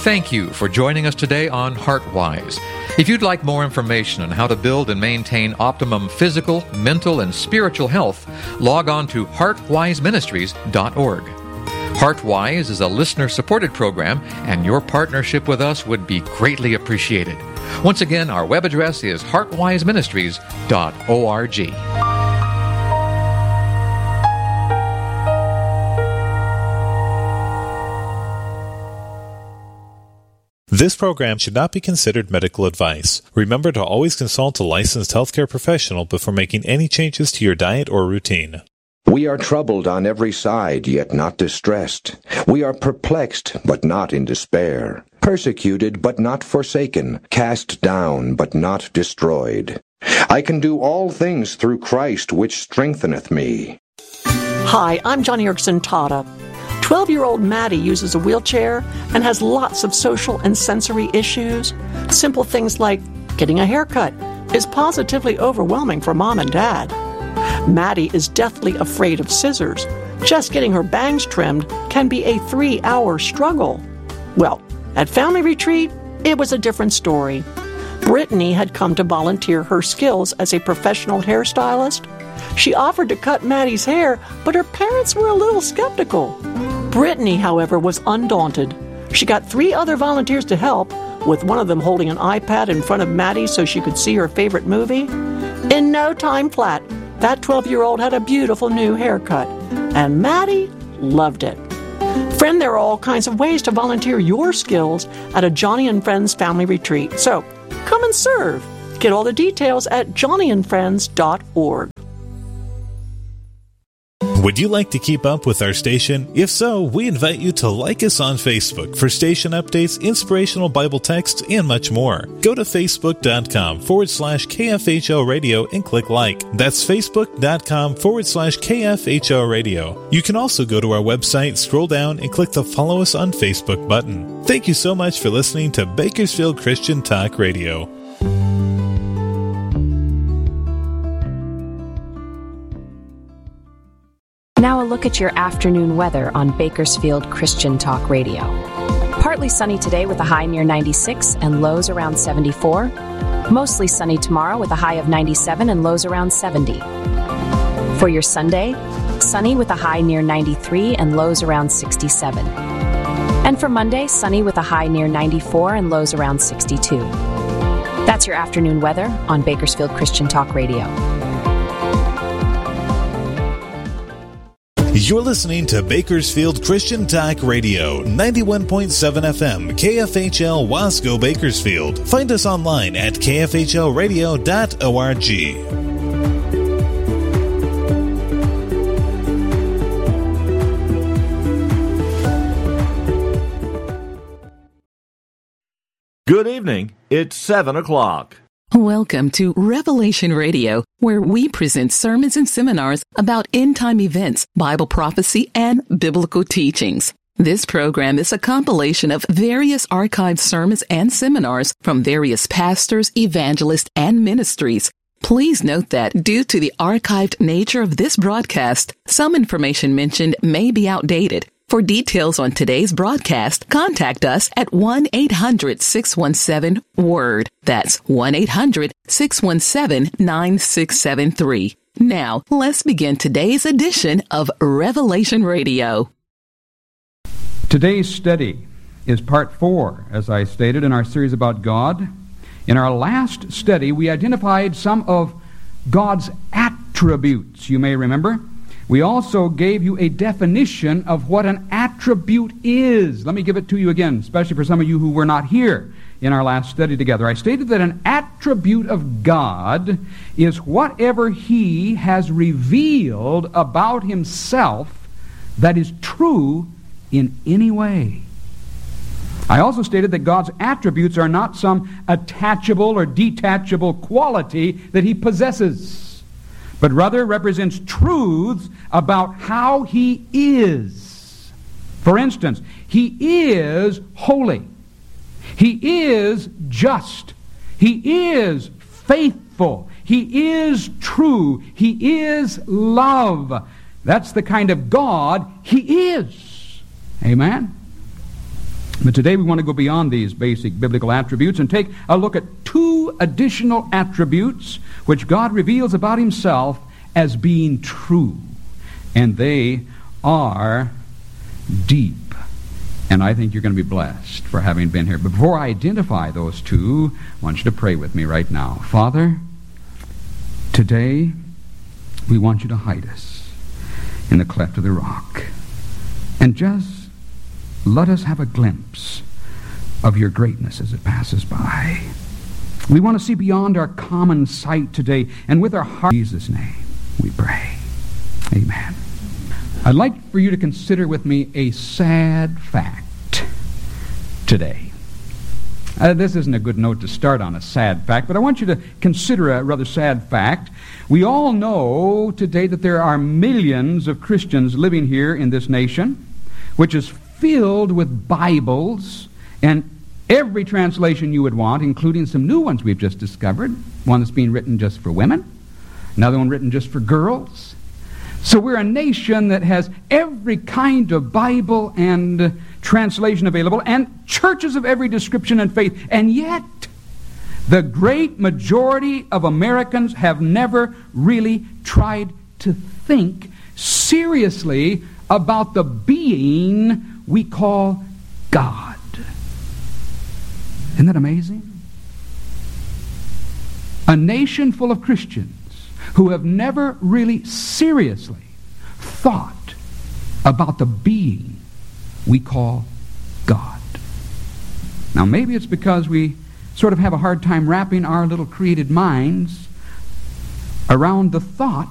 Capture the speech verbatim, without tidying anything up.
Thank you for joining us today on HeartWise. If you'd like more information on how to build and maintain optimum physical, mental, and spiritual health, log on to heart wise ministries dot org. HeartWise is a listener-supported program, and your partnership with us would be greatly appreciated. Once again, our web address is heart wise ministries dot org. This program should not be considered medical advice. Remember to always consult a licensed healthcare professional before making any changes to your diet or routine. We are troubled on every side, yet not distressed. We are perplexed, but not in despair. Persecuted, but not forsaken. Cast down, but not destroyed. I can do all things through Christ, which strengtheneth me. Hi, I'm Johnny Erickson Tata. twelve-year-old Maddie uses a wheelchair and has lots of social and sensory issues. Simple things like getting a haircut is positively overwhelming for mom and dad. Maddie is deathly afraid of scissors. Just getting her bangs trimmed can be a three-hour struggle. Well, at Family Retreat, it was a different story. Brittany had come to volunteer her skills as a professional hairstylist. She offered to cut Maddie's hair, but her parents were a little skeptical. Brittany, however, was undaunted. She got three other volunteers to help, with one of them holding an iPad in front of Maddie so she could see her favorite movie. In no time flat, that twelve-year-old had a beautiful new haircut, and Maddie loved it. Friend, there are all kinds of ways to volunteer your skills at a Johnny and Friends family retreat, so come and serve. Get all the details at johnny and friends dot org. Would you like to keep up with our station? If so, we invite you to like us on Facebook for station updates, inspirational Bible texts, and much more. Go to facebook.com forward slash KFHL radio and click like. That's facebook.com forward slash KFHL radio. You can also go to our website, scroll down, and click the follow us on Facebook button. Thank you so much for listening to Bakersfield Christian Talk Radio. Now a look at your afternoon weather on Bakersfield Christian Talk Radio. Partly sunny today with a high near ninety-six and lows around seventy-four. Mostly sunny tomorrow with a high of ninety-seven and lows around seventy. For your Sunday, sunny with a high near ninety-three and lows around sixty-seven. And for Monday, sunny with a high near ninety-four and lows around sixty-two. That's your afternoon weather on Bakersfield Christian Talk Radio. You're listening to Bakersfield Christian Talk Radio, ninety-one point seven F M, K F H L Wasco Bakersfield. Find us online at K F H L radio dot org. Good evening. It's seven o'clock. Welcome to Revelation Radio, where we present sermons and seminars about end-time events, Bible prophecy, and biblical teachings. This program is a compilation of various archived sermons and seminars from various pastors, evangelists, and ministries. Please note that due to the archived nature of this broadcast, some information mentioned may be outdated. For details on today's broadcast, contact us at one eight hundred six one seven WORD. That's one eight hundred six one seven nine six seven three. Now, let's begin today's edition of Revelation Radio. Today's study is part four, as I stated, in our series about God. In our last study, we identified some of God's attributes, you may remember. We also gave you a definition of what an attribute is. Let me give it to you again, especially for some of you who were not here in our last study together. I stated that an attribute of God is whatever He has revealed about Himself that is true in any way. I also stated that God's attributes are not some attachable or detachable quality that He possesses, but rather represents truths about how He is. For instance, He is holy. He is just. He is faithful. He is true. He is love. That's the kind of God He is. Amen? But today we want to go beyond these basic biblical attributes and take a look at two additional attributes which God reveals about himself as being true. And they are deep. And I think you're going to be blessed for having been here. But before I identify those two, I want you to pray with me right now. Father, today we want you to hide us in the cleft of the rock. And just let us have a glimpse of your greatness as it passes by. We want to see beyond our common sight today, and with our heart, in Jesus' name, we pray. Amen. I'd like for you to consider with me a sad fact today. Uh, this isn't a good note to start on, a sad fact, but I want you to consider a rather sad fact. We all know today that there are millions of Christians living here in this nation, which is filled with Bibles and every translation you would want, including some new ones we've just discovered. One that's being written just for women, another one written just for girls. So we're a nation that has every kind of Bible and translation available, and churches of every description and faith. And yet, the great majority of Americans have never really tried to think seriously about the being we call God. Isn't that amazing? A nation full of Christians who have never really seriously thought about the being we call God. Now, maybe it's because we sort of have a hard time wrapping our little created minds around the thought